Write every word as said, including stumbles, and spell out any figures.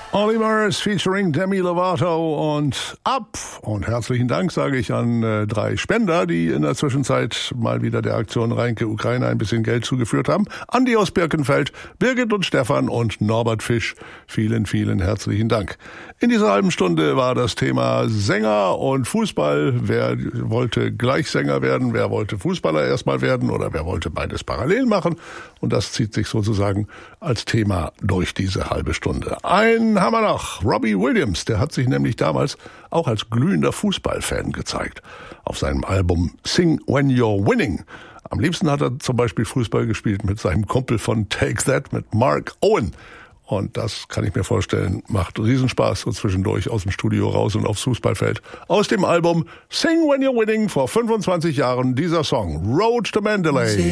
Olly Murs featuring Demi Lovato und ab. Und herzlichen Dank sage ich an äh, drei Spender, die in der Zwischenzeit mal wieder der Aktion Reinke Ukraine ein bisschen Geld zugeführt haben. Andi aus Birkenfeld, Birgit und Stefan und Norbert Fisch. Vielen, vielen herzlichen Dank. In dieser halben Stunde war das Thema Sänger und Fußball. Wer wollte gleich Sänger werden, wer wollte Fußballer erstmal werden oder wer wollte beides parallel machen. Und das zieht sich sozusagen als Thema durch diese halbe Stunde. Ein haben wir noch. Robbie Williams, der hat sich nämlich damals auch als glühender Fußballfan gezeigt. Auf seinem Album Sing When You're Winning. Am liebsten hat er zum Beispiel Fußball gespielt mit seinem Kumpel von Take That, mit Mark Owen. Und das kann ich mir vorstellen, macht Riesenspaß so zwischendurch aus dem Studio raus und aufs Fußballfeld. Aus dem Album Sing When You're Winning vor fünfundzwanzig Jahren dieser Song Road to Mandalay.